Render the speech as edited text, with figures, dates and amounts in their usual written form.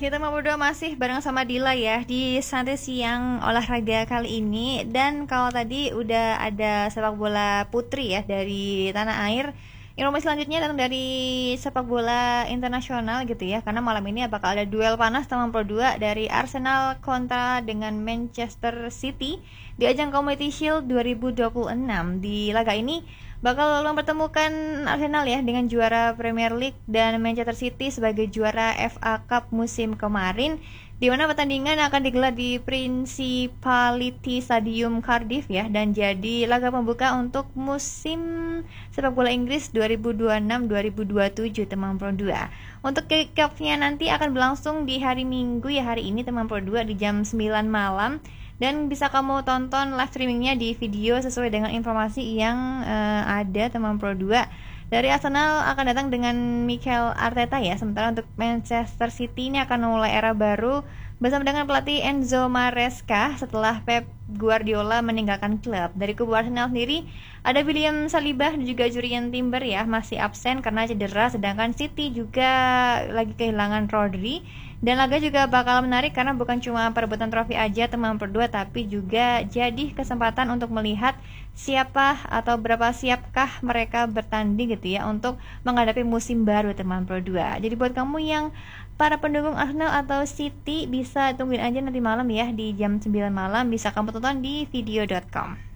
kita mau berdua masih bareng sama Dila ya di Santai Siang Olahraga kali ini. Dan kalau tadi udah ada sepak bola putri ya dari tanah air, informasi selanjutnya datang dari sepak bola internasional gitu ya. Karena malam ini bakal ada duel panas teman Pro 2 dari Arsenal kontra dengan Manchester City di ajang Community Shield 2026. Di laga ini bakal mempertemukan Arsenal ya dengan juara Premier League dan Manchester City sebagai juara FA Cup musim kemarin, di mana pertandingan akan digelar di Principality Stadium Cardiff ya, dan jadi laga pembuka untuk musim sepak bola Inggris 2026-2027 teman Pro 2. Untuk kick-off-nya nanti akan berlangsung di hari Minggu ya, hari ini teman Pro 2 di jam 9 malam. Dan bisa kamu tonton live streamingnya di video sesuai dengan informasi yang ada teman Pro 2. Dari Arsenal akan datang dengan Mikel Arteta ya. Sementara untuk Manchester City ini akan mulai era baru bersama dengan pelatih Enzo Maresca setelah Pep Guardiola meninggalkan klub. Dari kubu Arsenal sendiri ada William Saliba dan juga Jurrien Timber ya, masih absen karena cedera. Sedangkan City juga lagi kehilangan Rodri. Dan laga juga bakal menarik karena bukan cuma perebutan trofi aja teman Pro 2, tapi juga jadi kesempatan untuk melihat siapa atau berapa siapkah mereka bertanding gitu ya untuk menghadapi musim baru teman Pro 2. Jadi buat kamu yang para pendukung Arsenal atau City bisa tungguin aja nanti malam ya di jam 9 malam, bisa kamu tonton di video.com.